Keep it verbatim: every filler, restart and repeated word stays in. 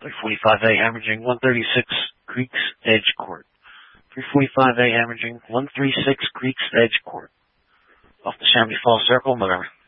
three forty-five A averaging one thirty-six Creeks Edge Court. three forty-five A averaging one thirty-six Creeks Edge Court. Off the Chamonix Falls Circle, Montgomery.